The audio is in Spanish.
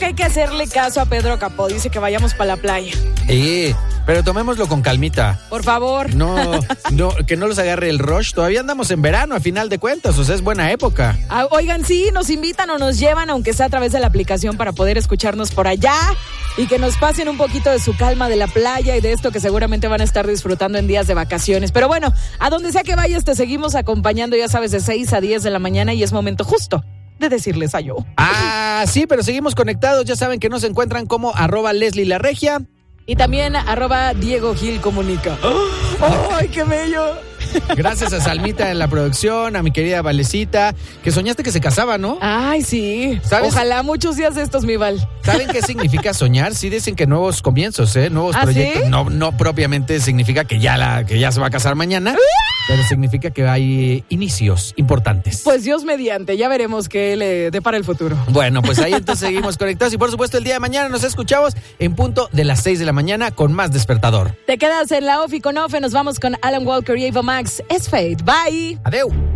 que hay que hacerle caso a Pedro Capó. Dice que vayamos para la playa. Pero tomémoslo con calmita. Por favor. No, que no los agarre el rush. Todavía andamos en verano, a final de cuentas. O sea, es buena época. Oigan, sí, nos invitan o nos llevan, aunque sea a través de la aplicación, para poder escucharnos por allá y que nos pasen un poquito de su calma de la playa y de esto que seguramente van a estar disfrutando en días de vacaciones. Pero bueno, a donde sea que vayas, te seguimos acompañando, ya sabes, de 6 a 10 de la mañana y es momento justo de decirles a yo. Sí, pero seguimos conectados. Ya saben que nos encuentran como @Leslie_La_Regia. Y también @DiegoGilComunica. ¡Ay, qué bello! Gracias a Salmita en la producción, a mi querida Valecita, que soñaste que se casaba, ¿no? Ay, sí. ¿Sabes? Ojalá muchos días de estos, mi Val. ¿Saben qué significa soñar? Sí dicen que nuevos comienzos, nuevos proyectos. ¿Sí? No propiamente significa que ya se va a casar mañana, pero significa que hay inicios importantes. Pues Dios mediante, ya veremos qué le depara el futuro. Bueno, pues ahí entonces seguimos conectados y por supuesto el día de mañana nos escuchamos en punto de las 6 de la mañana con más Despertador. Te quedas en la off y con off, nos vamos con Alan Walker y Ava Max. Es Fate. Bye. Adeu.